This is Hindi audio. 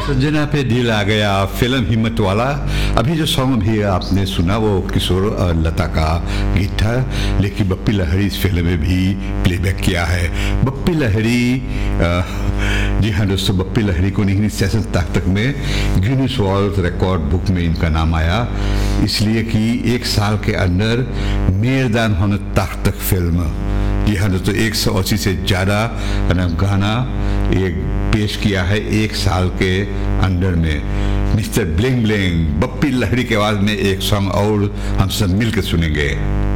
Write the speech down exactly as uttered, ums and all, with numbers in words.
संजना पे दिल आ गया, फिल्म हिम्मत वाला। अभी जो सॉन्ग भी आपने सुना वो किशोर और लता का गीत था, लेकिन बप्पी लहरी इस फिल्म में भी प्लेबैक किया है। बप्पी लहरी, जी हाँ दोस्तों, बप्पी लहरी को नहीं सेशन तक तक में गिनीज वर्ल्ड रिकॉर्ड बुक में इनका नाम आया, इसलिए कि एक साल के अंदर मेरदान होने तक तक फिल्म, जी हाँ दोस्तों, एक सौ अस्सी से ज़्यादा गाना एक पेश किया है एक साल के अंदर में। Mister bling bling Bappi Lahiri के आवाज़ में एक सॉन्ग और हम सब मिलकर सुनेंगे।